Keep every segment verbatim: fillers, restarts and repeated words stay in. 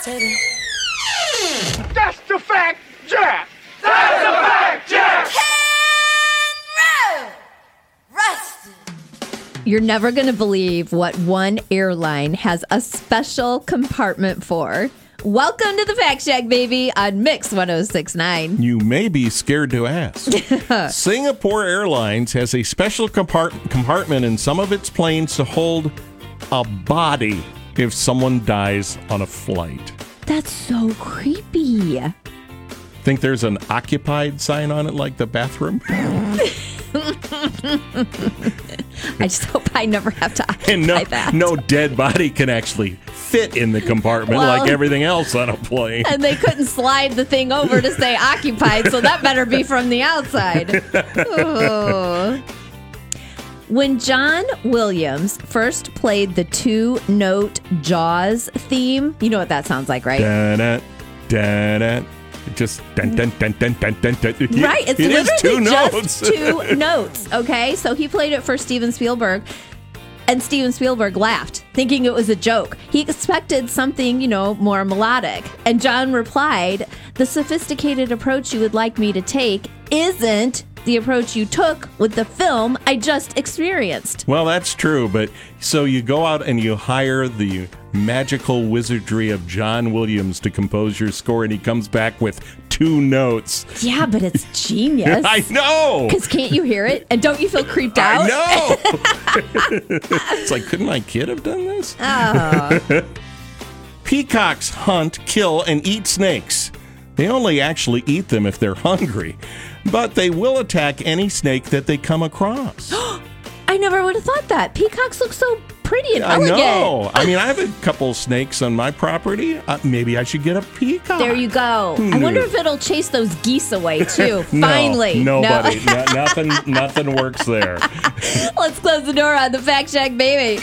irritating. That's the fact, Jack! That's the fact, Jack! Road! Rusted. You're never going to believe what one airline has a special compartment for. Welcome to the Fact Shack, baby, on Mix one oh six point nine. You may be scared to ask. Singapore Airlines has a special compart- compartment in some of its planes to hold a body if someone dies on a flight. That's so creepy. Think there's an occupied sign on it like the bathroom? I just hope I never have to occupy And no, that. no dead body can actually fit in the compartment Well, like everything else on a plane. And they couldn't slide the thing over to say occupied, so that better be from the outside. Oh. When John Williams first played the two-note Jaws theme, you know what that sounds like, right? Da-da, da-da. Just dun, dun, dun, dun, dun, dun, dun. Right, it's it is two literally notes. just two notes, okay? So he played it for Steven Spielberg, and Steven Spielberg laughed, thinking it was a joke. He expected something, you know, more melodic. And John replied, "The sophisticated approach you would like me to take isn't the approach you took with the film I just experienced." Well, that's true, but so you go out and you hire the magical wizardry of John Williams to compose your score, and he comes back with two notes. Yeah, but it's genius. I know! Because can't you hear it? And don't you feel creeped out? I know! It's like, couldn't my kid have done this? Oh. Peacocks hunt, kill, and eat snakes. They only actually eat them if they're hungry, but they will attack any snake that they come across. I never would have thought that. Peacocks look so pretty and I elegant. know. I mean, I have a couple of snakes on my property. Uh, maybe I should get a peacock. There you go. Who I wonder knew? if it'll chase those geese away too. No, Finally. nobody. No, nothing. Nothing works there. Let's close the door on the Fact Shack, baby.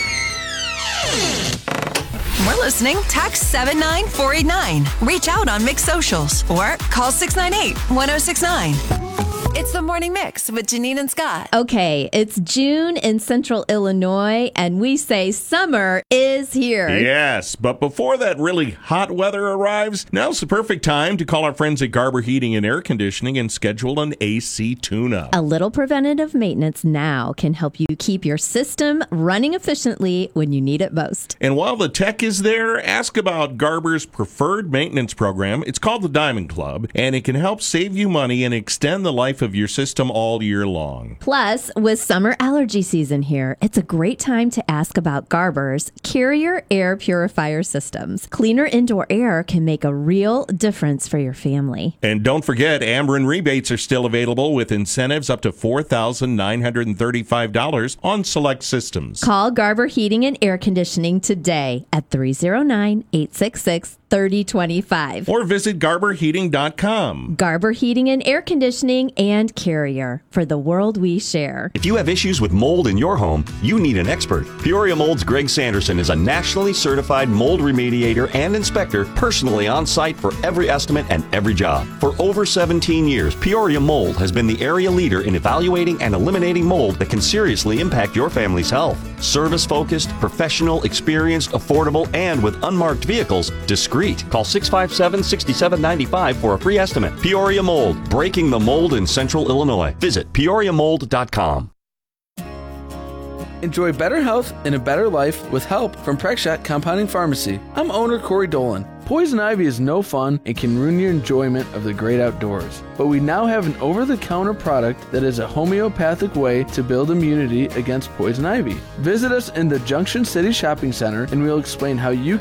We're listening. Text seven nine four eight nine. Reach out on Mix Socials or call six nine eight one oh six nine. It's the Morning Mix with Janine and Scott. Okay, it's June in Central Illinois, and we say summer is here. Yes, but before that really hot weather arrives, now's the perfect time to call our friends at Garber Heating and Air Conditioning and schedule an A C tune-up. A little preventative maintenance now can help you keep your system running efficiently when you need it most. And while the tech is there, ask about Garber's preferred maintenance program. It's called the Diamond Club, and it can help save you money and extend the life of your system all year long. Plus, with summer allergy season here, it's a great time to ask about Garber's Carrier Air Purifier Systems. Cleaner indoor air can make a real difference for your family. And don't forget, Ameren rebates are still available with incentives up to four thousand nine hundred thirty-five dollars on select systems. Call Garber Heating and Air Conditioning today at three oh nine, eight six six, three oh two five. Or visit garber heating dot com. Garber Heating and Air Conditioning and Carrier, for the world we share. If you have issues with mold in your home, you need an expert. Peoria Mold's Greg Sanderson is a nationally certified mold remediator and inspector, personally on site for every estimate and every job. For over seventeen years, Peoria Mold has been the area leader in evaluating and eliminating mold that can seriously impact your family's health. Service-focused, professional, experienced, affordable, and with unmarked vehicles, discreet. Call six five seven, six seven nine five for a free estimate. Peoria Mold, breaking the mold in Central Illinois. Visit peoria mold dot com. Enjoy better health and a better life with help from Prexshot Compounding Pharmacy. I'm owner Corey Dolan. Poison ivy is no fun and can ruin your enjoyment of the great outdoors. But we now have an over-the-counter product that is a homeopathic way to build immunity against poison ivy. Visit us in the Junction City Shopping Center and we'll explain how you